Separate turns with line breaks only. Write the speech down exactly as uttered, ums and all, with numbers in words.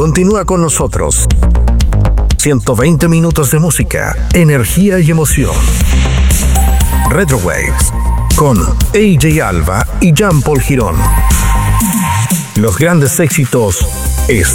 Continúa con nosotros. ciento veinte minutos de música, energía y emoción. Retrowaves con A J Alba y Jean Paul Girón. Los grandes éxitos están